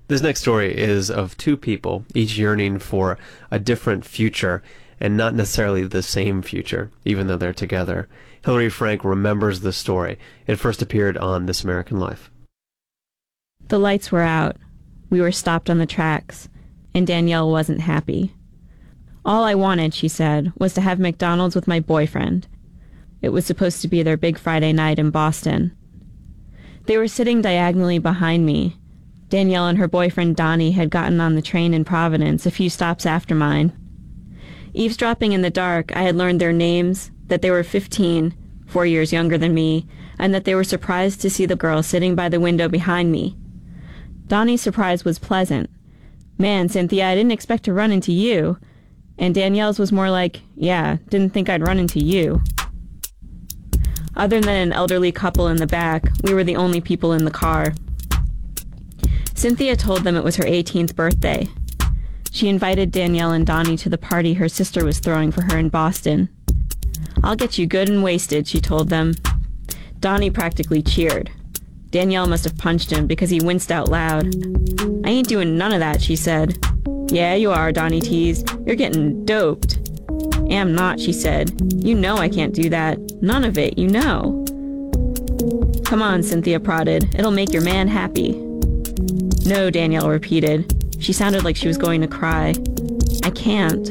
This next story is of two people, each yearning for a different future, and not necessarily the same future, even though they're together. Hillary Frank remembers the story. It first appeared on This American Life. The lights were out. We were stopped on the tracks, and Danielle wasn't happy. All I wanted, she said, was to have McDonald's with my boyfriend. It was supposed to be their big Friday night in Boston. They were sitting diagonally behind me. Danielle and her boyfriend Donnie had gotten on the train in Providence a few stops after mine. Eavesdropping in the dark, I had learned their names, that they were 15, 4 years younger than me, and that they were surprised to see the girl sitting by the window behind me. Donnie's surprise was pleasant. "Man, Cynthia, I didn't expect to run into you." And Danielle's was more like, "Yeah, didn't think I'd run into you." Other than an elderly couple in the back, we were the only people in the car. Cynthia told them it was her 18th birthday. She invited Danielle and Donnie to the party her sister was throwing for her in Boston. "I'll get you good and wasted," she told them. Donnie practically cheered. Danielle must have punched him because he winced out loud. "I ain't doing none of that," she said. "Yeah, you are," Donnie teased. "You're getting doped." "Am not," she said. "You know I can't do that. None of it, you know." "Come on," Cynthia prodded. "It'll make your man happy." "No," Danielle repeated. She sounded like she was going to cry. I can't.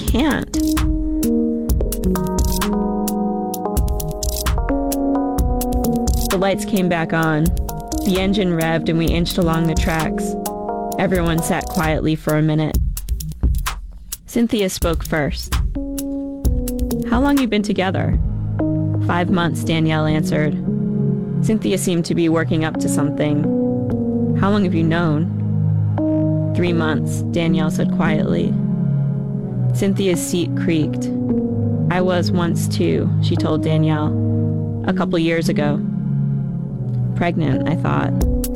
The lights came back on. The engine revved and we inched along the tracks. Everyone sat quietly for a minute. Cynthia spoke first. "How long you been together?" 5 months, Danielle answered. Cynthia seemed to be working up to something. "How long have you known?" 3 months, Danielle said quietly. Cynthia's seat creaked. "I was once too," she told Danielle. "A couple years ago." Pregnant, I thought.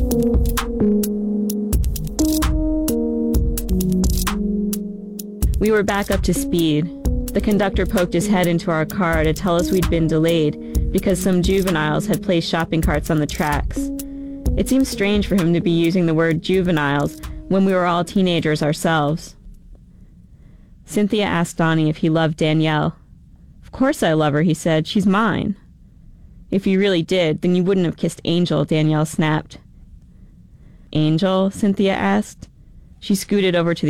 We were back up to speed. The conductor poked his head into our car to tell us we'd been delayed because some juveniles had placed shopping carts on the tracks. It seemed strange for him to be using the word juveniles when we were all teenagers ourselves. Cynthia asked Donnie if he loved Danielle. "Of course I love her," he said. "She's mine." "If you really did, then you wouldn't have kissed Angel," Danielle snapped. "Angel?" Cynthia asked. She scooted over to the